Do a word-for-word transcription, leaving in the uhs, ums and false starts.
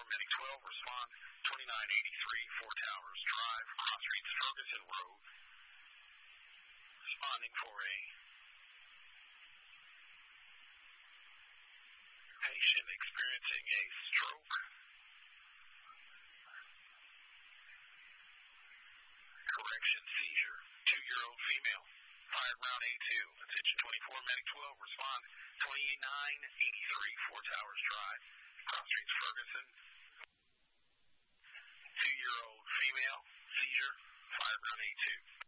Medic twelve, respond twenty-nine eighty-three, Four Towers Drive, Cross Streets, Ferguson Road. Responding for a patient experiencing a stroke. Correction, seizure, two-year-old female. Fired round A two. Attention twenty-four, Medic twelve, respond twenty-nine eighty-three, Four Towers Drive, Cross Streets, Ferguson. Two-year-old female, seizure, fired round A two.